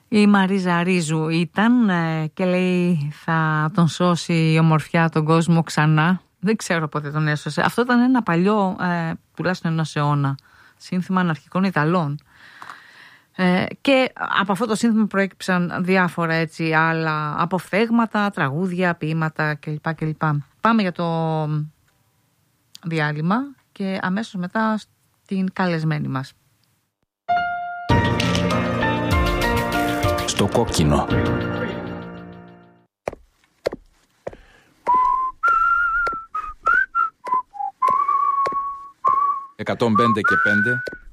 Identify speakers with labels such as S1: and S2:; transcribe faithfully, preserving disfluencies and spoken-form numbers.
S1: Η Μαρίζα Ρίζου ήταν ε, και λέει θα τον σώσει η ομορφιά τον κόσμο ξανά. Δεν ξέρω πότε τον έσωσε. Αυτό ήταν ένα παλιό, ε, τουλάχιστον ενός αιώνα, σύνθημα αναρχικών Ιταλών. Ε, και από αυτό το σύνθημα προέκυψαν διάφορα έτσι άλλα αποφθέγματα, τραγούδια, ποίηματα κλπ. κλπ. Πάμε για το διάλειμμα και αμέσως μετά στην καλεσμένη μας.
S2: Στο κόκκινο. εκατόν πέντε και πέντε